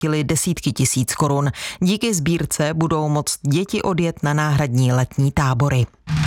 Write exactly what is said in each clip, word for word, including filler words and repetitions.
desítky tisíc korun. Díky sbírce budou moct děti odjet na náhradní letní tábory.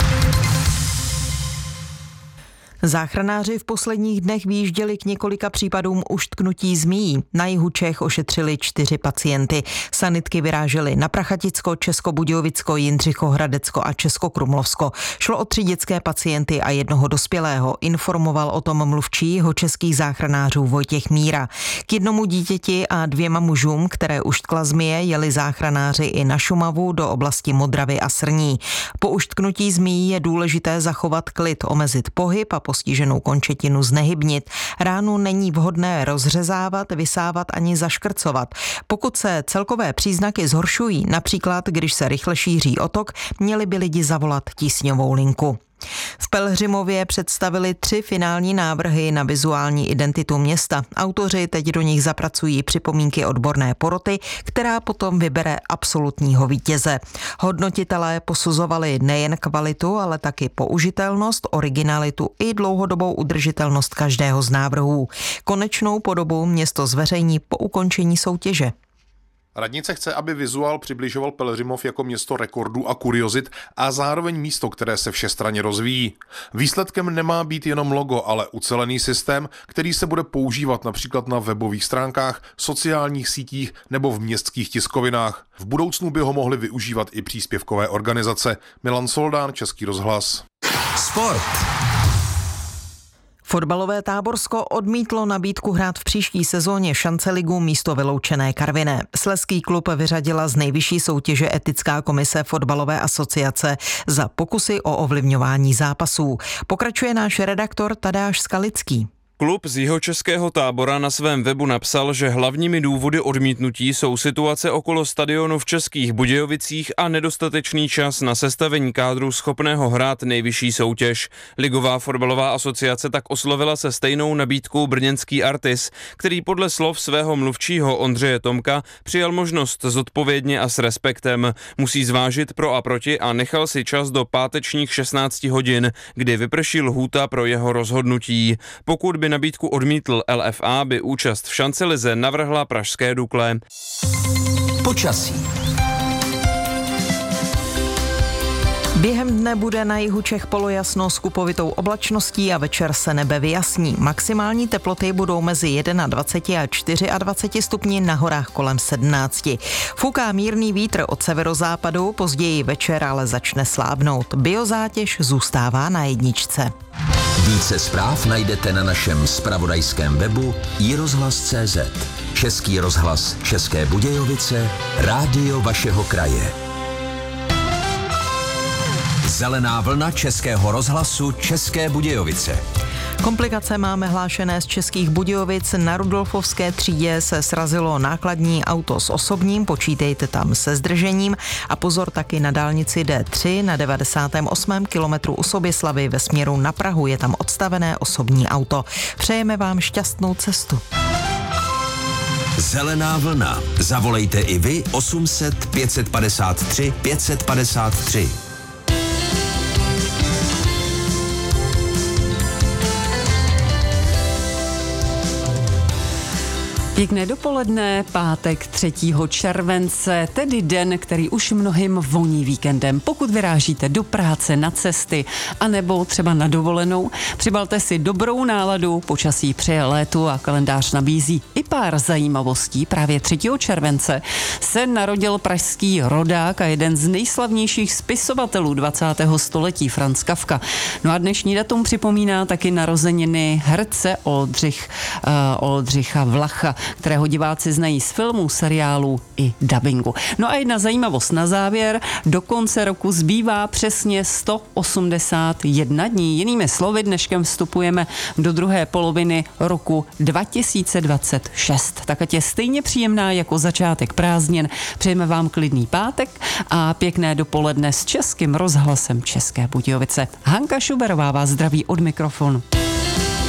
Záchranáři v posledních dnech vyjížděli k několika případům uštknutí zmíjí. Na jihu Čech ošetřili čtyři pacienty. Sanitky vyrážely na Prachaticko, Českobudějovicko, Jindřichohradecko a Českokrumlovsko. Šlo o tři dětské pacienty a jednoho dospělého. Informoval o tom mluvčí jihočeských záchranářů Vojtěch Míra. K jednomu dítěti a dvěma mužům, které uštkla zmije, jeli záchranáři i na Šumavu do oblasti Modravy a Srní. Po uštknutí zmíjí je důležité zachovat klid, omezit pohyb a postiženou končetinu znehybnit. Ránu není vhodné rozřezávat, vysávat ani zaškrcovat. Pokud se celkové příznaky zhoršují, například když se rychle šíří otok, měli by lidi zavolat tísňovou linku. V Pelhřimově představili tři finální návrhy na vizuální identitu města. Autoři teď do nich zapracují připomínky odborné poroty, která potom vybere absolutního vítěze. Hodnotitelé posuzovali nejen kvalitu, ale taky použitelnost, originalitu i dlouhodobou udržitelnost každého z návrhů. Konečnou podobu město zveřejní po ukončení soutěže. Radnice chce, aby vizuál přibližoval Pelhřimov jako město rekordů a kuriozit a zároveň místo, které se všestranně rozvíjí. Výsledkem nemá být jenom logo, ale ucelený systém, který se bude používat například na webových stránkách, sociálních sítích nebo v městských tiskovinách. V budoucnu by ho mohly využívat i příspěvkové organizace. Milan Soldán, Český rozhlas. Sport. Fotbalové Táborsko odmítlo nabídku hrát v příští sezóně Šanceligu místo vyloučené Karviné. Slezský klub vyřadila z nejvyšší soutěže etická komise Fotbalové asociace za pokusy o ovlivňování zápasů. Pokračuje náš redaktor Tadáš Skalický. Klub z jihočeského Tábora na svém webu napsal, že hlavními důvody odmítnutí jsou situace okolo stadionu v Českých Budějovicích a nedostatečný čas na sestavení kádru schopného hrát nejvyšší soutěž. Ligová fotbalová asociace tak oslovila se stejnou nabídkou brněnský Artis, který podle slov svého mluvčího Ondřeje Tomka přijal možnost zodpovědně a s respektem. Musí zvážit pro a proti a nechal si čas do pátečních šestnácti hodin, kdy vyprší lhůta pro jeho rozhodnutí. Pokud by nabídku odmítl, L F A by účast v Šancelize navrhla pražské Dukle. Počasí. Během dne bude na jihu Čech polojasno s kupovitou oblačností a večer se nebe vyjasní. Maximální teploty budou mezi dvacet jedna a dvacet čtyři stupni, na horách kolem sedmnáct. Fouká mírný vítr od severozápadu, později večer ale začne slábnout. Biozátěž zůstává na jedničce. Více zpráv najdete na našem zpravodajském webu i rozhlas tečka cé zet. Český rozhlas České Budějovice, rádio vašeho kraje. Zelená vlna Českého rozhlasu České Budějovice. Komplikace máme hlášené z Českých Budějovic. Na Rudolfovské třídě se srazilo nákladní auto s osobním, počítejte tam se zdržením, a pozor taky na dálnici D tři na devadesátém osmém kilometru u Soběslavy ve směru na Prahu, je tam odstavené osobní auto. Přejeme vám šťastnou cestu. Zelená vlna. Zavolejte i vy osm set pět padesát tři pět padesát tři. Pěkné dopoledne, pátek třetího července, tedy den, který už mnohým voní víkendem. Pokud vyrážíte do práce, na cesty, anebo třeba na dovolenou, přibalte si dobrou náladu, počasí přeje létu a kalendář nabízí i pár zajímavostí. Právě třetího července se narodil pražský rodák a jeden z nejslavnějších spisovatelů dvacátého století, Franz Kafka. No a dnešní datum připomíná taky narozeniny herce Oldřich, uh, Oldřicha Vlacha, kterého diváci znají z filmů, seriálů i dabingu. No a jedna zajímavost na závěr. Do konce roku zbývá přesně sto osmdesát jedna dní. Jinými slovy, dneškem vstupujeme do druhé poloviny roku dva tisíce dvacet šest. Tak ať je stejně příjemná jako začátek prázdnin. Přejeme vám klidný pátek a pěkné dopoledne s Českým rozhlasem České Budějovice. Hanka Šuberová vás zdraví od mikrofonu.